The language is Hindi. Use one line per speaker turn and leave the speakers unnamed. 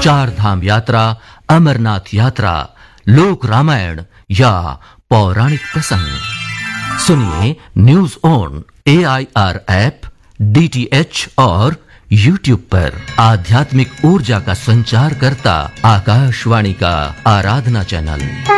चार धाम यात्रा, अमरनाथ यात्रा, लोक रामायण या पौराणिक प्रसंग। सुनिए news on AIR app, DTH और YouTube पर। आध्यात्मिक ऊर्जा का संचार करता आकाशवाणी का आराधना चैनल।